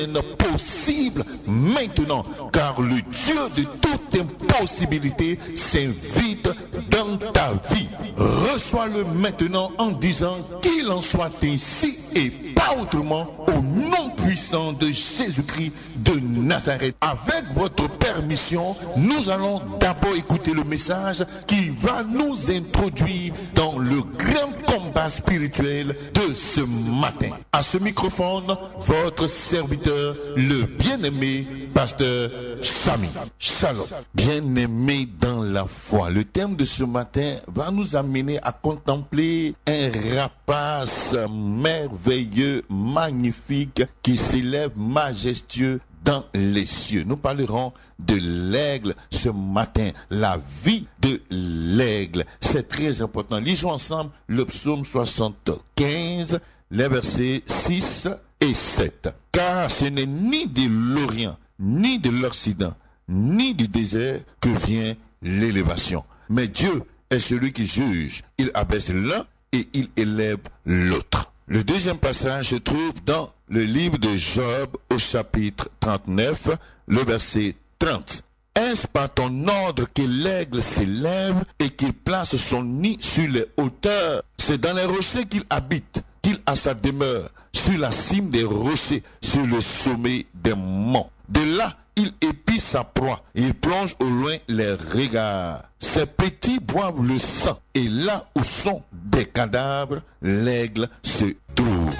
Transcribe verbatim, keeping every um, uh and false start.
possible maintenant, car le Dieu de toute impossibilité s'invite dans ta vie. Reçois-le maintenant en disant qu'il en soit ainsi et pas autrement, au nom puissant de Jésus-Christ de Nazareth. Avec votre permission, nous allons d'abord écouter le message qui va nous introduire dans le grand combat spirituel de ce matin. À ce microphone, votre serviteur, le bien-aimé pasteur Samy. Shalom. Bien-aimé dans la foi. Le thème de ce matin va nous amener à contempler un rapace merveilleux, magnifique, qui s'élève majestueux dans les cieux. Nous parlerons de l'aigle ce matin, la vie de l'aigle. C'est très important. Lisons ensemble le psaume soixante-quinze, les versets six et sept. Car ce n'est ni de l'Orient, ni de l'Occident, ni du désert que vient l'élévation. Mais Dieu est celui qui juge. Il abaisse l'un et il élève l'autre. Le deuxième passage se trouve dans le livre de Job au chapitre trente-neuf, le verset trente. Est-ce par ton ordre que l'aigle s'élève et qu'il place son nid sur les hauteurs? C'est dans les rochers qu'il habite, qu'il a sa demeure, sur la cime des rochers, sur le sommet des monts. De là, il épie sa proie, il plonge au loin les regards. Ses petits boivent le sang, et là où sont des cadavres, l'aigle se trouve.